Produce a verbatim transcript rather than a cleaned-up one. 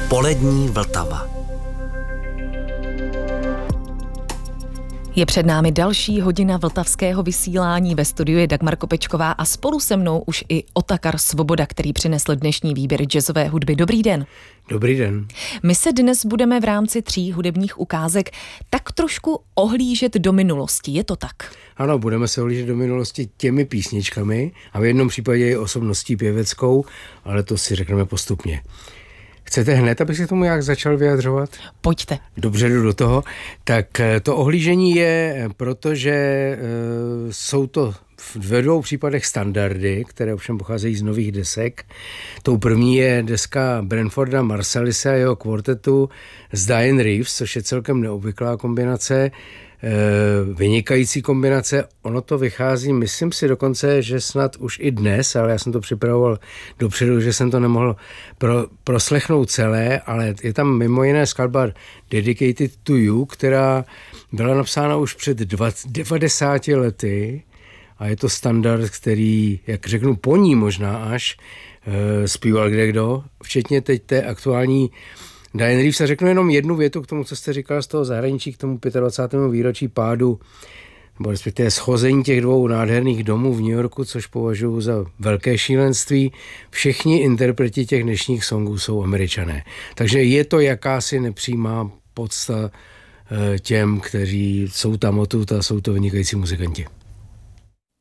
Polední Vltava. Je před námi další hodina vltavského vysílání. Ve studiu je Dagmar Kopečková a spolu se mnou už i Otakar Svoboda, který přinesl dnešní výběr jazzové hudby. Dobrý den. Dobrý den. My se dnes budeme v rámci tří hudebních ukázek tak trošku ohlížet do minulosti. Je to tak? Ano, budeme se ohlížet do minulosti těmi písničkami a v jednom případě i osobností pěveckou, ale to si řekneme postupně. Chcete hned, abych se tomu jak začal vyjadřovat? Pojďte. Dobře, jdu do toho. Tak to ohlížení je, protože e, jsou to ve dvou případech standardy, které ovšem pocházejí z nových desek. Tou první je deska Branforda Marsallise a jeho kvartetu s Diane Reeves, což je celkem neobvyklá kombinace, vynikající kombinace. Ono to vychází, myslím si dokonce, že snad už i dnes, ale já jsem to připravoval dopředu, že jsem to nemohl pro, proslechnout celé, ale je tam mimo jiné skladba Dedicated to You, která byla napsána už před devadesáti lety a je to standard, který, jak řeknu, po ní možná až zpíval kdekdo, včetně teď té aktuální Diane Reeves. A řeknu jenom jednu větu k tomu, co jste říkal z toho zahraničí, k tomu dvacátému pátého výročí pádu, nebo respektive schození těch dvou nádherných domů v New Yorku, což považuji za velké šílenství. Všichni interpreti těch dnešních songů jsou Američané. Takže je to jakási nepřímá podsta těm, kteří jsou tam odtud a jsou to vynikající muzikanti.